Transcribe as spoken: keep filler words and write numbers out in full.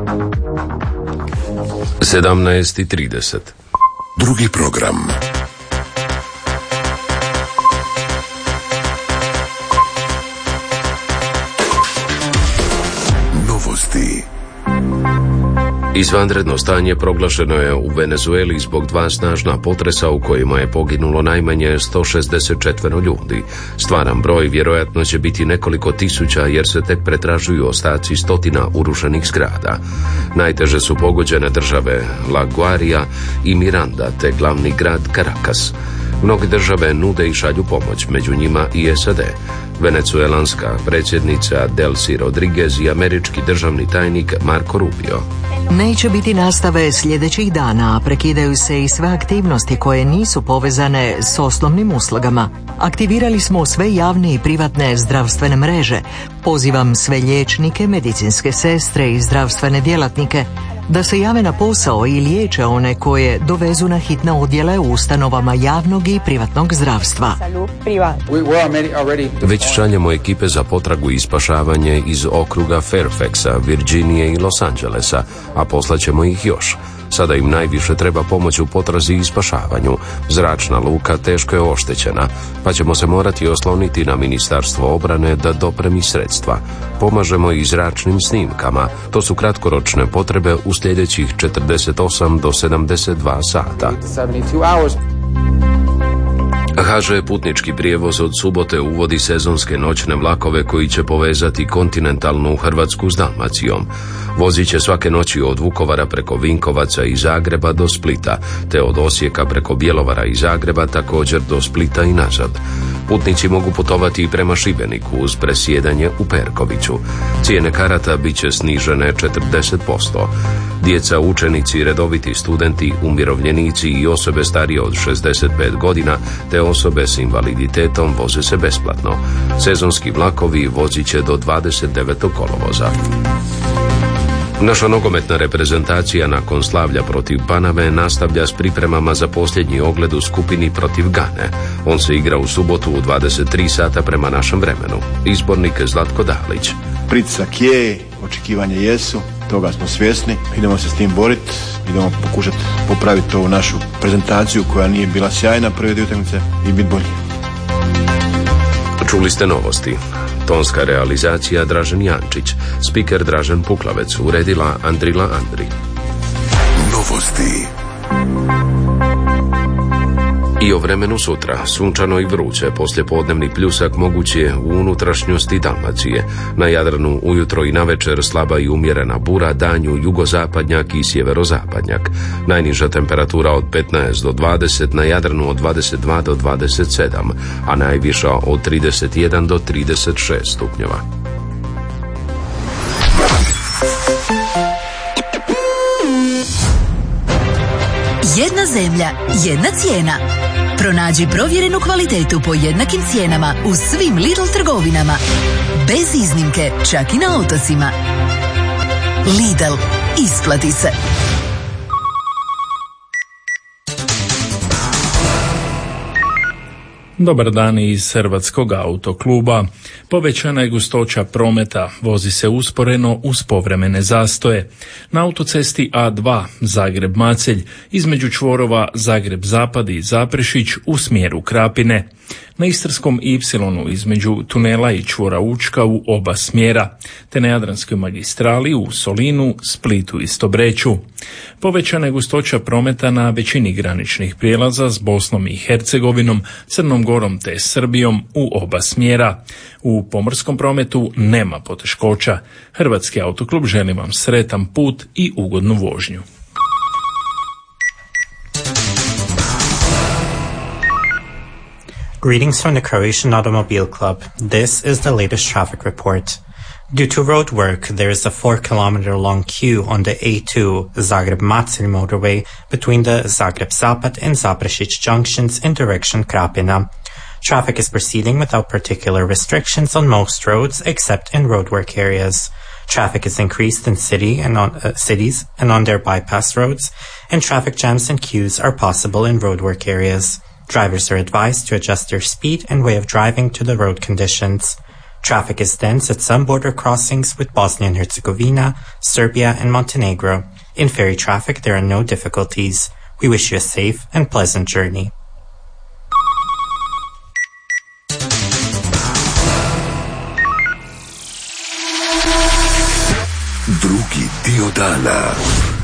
sedamnaest i trideset. Drugi program. Novosti. Izvanredno stanje proglašeno je u Venezueli zbog dva snažna potresa u kojima je poginulo najmanje sto šezdeset četvero ljudi. Stvaran broj vjerojatno će biti nekoliko tisuća jer se tek pretražuju ostaci stotina urušenih zgrada. Najteže su pogođene države La Guaira i Miranda te glavni grad Caracas. Mnoge države nude i šalju pomoć, među njima i S A D. Venecuelanska predsjednica Delcy Rodriguez i američki državni tajnik Marco Rubio. Neće biti nastave sljedećih dana, a prekidaju se i sve aktivnosti koje nisu povezane s osnovnim uslugama. Aktivirali smo sve javne i privatne zdravstvene mreže. Pozivam sve liječnike, medicinske sestre i zdravstvene djelatnike da se jave na posao i liječe one koje dovezu na hitne odjele u ustanovama javnog i privatnog zdravstva. Već šaljemo ekipe za potragu i spašavanje iz okruga Fairfaxa, Virginije i Los Angelesa, a poslaćemo ih još. Sada im najviše treba pomoć u potrazi i spašavanju. Zračna luka teško je oštećena, pa ćemo se morati osloniti na Ministarstvo obrane da dopremi sredstva. Pomažemo i zračnim snimkama. To su kratkoročne potrebe u sljedećih četrdeset osam do sedamdeset dva sata. H Ž putnički prijevoz od subote uvodi sezonske noćne vlakove koji će povezati kontinentalnu Hrvatsku s Dalmacijom. Vozit će svake noći od Vukovara preko Vinkovaca i Zagreba do Splita, te od Osijeka preko Bjelovara i Zagreba također do Splita i nazad. Putnici mogu putovati i prema Šibeniku uz presjedanje u Perkoviću. Cijene karata bit će snižene četrdeset posto. Djeca, učenici, redoviti studenti, umirovljenici i osobe starije od šezdeset pet godina te osobe s invaliditetom voze se besplatno. Sezonski vlakovi vozit će do dvadeset devetog kolovoza. Naša nogometna reprezentacija nakon slavlja protiv Paname nastavlja s pripremama za posljednji ogled u skupini protiv Gane. On se igra u subotu u dvadeset tri sata prema našem vremenu. Izbornik Zlatko Dalić. Pritisak je, očekivanje jesu, toga smo svjesni. Idemo se s tim boriti, idemo pokušati popraviti ovu našu prezentaciju koja nije bila sjajna prve dvije utakmice i biti bolji. Čuli ste novosti. Tonska realizacija Dražen Jančić, spiker Dražen Puklavec, uredila Andrila Andri. Novosti. I o vremenu sutra, sunčano i vruće, poslijepodnevni pljusak moguć je u unutrašnjosti Dalmacije. Na Jadranu ujutro i navečer slaba i umjerena bura, danju jugozapadnjak i sjeverozapadnjak. Najniža temperatura od petnaest do dvadeset, na Jadranu od dvadeset dva do dvadeset sedam, a najviša od trideset jedan do trideset šest stupnjeva. Jedna zemlja, jedna cijena. Pronađi provjerenu kvalitetu po jednakim cijenama u svim Lidl trgovinama. Bez iznimke, čak i na otocima. Lidl, isplati se. Dobar dan iz Hrvatskog autokluba. Povećana je gustoća prometa, vozi se usporeno uz povremene zastoje. Na autocesti A dva Zagreb-Macelj između čvorova Zagreb-Zapad i Zaprešić u smjeru Krapine. Na Istarskom Y između tunela i čvora Učka u oba smjera, te na Jadranskoj magistrali u Solinu, Splitu i Stobreću. Povećana je gustoća prometa na većini graničnih prijelaza s Bosnom i Hercegovinom, Crnom Gorom te Srbijom u oba smjera. U pomorskom prometu nema poteškoća. Hrvatski autoklub želi vam sretan put i ugodnu vožnju. Greetings from the Croatian Automobile Club. This is the latest traffic report. Due to road work, there is a four kilometer long queue on the A two Zagreb-Macelj motorway between the Zagreb-Zapad and Zaprešić junctions in direction Krapina. Traffic is proceeding without particular restrictions on most roads except in roadwork areas. Traffic is increased in city and on uh, cities and on their bypass roads, and traffic jams and queues are possible in roadwork areas. Drivers are advised to adjust their speed and way of driving to the road conditions. Traffic is dense at some border crossings with Bosnia and Herzegovina, Serbia, and Montenegro. In ferry traffic, there are no difficulties. We wish you a safe and pleasant journey. Drugi dio dana.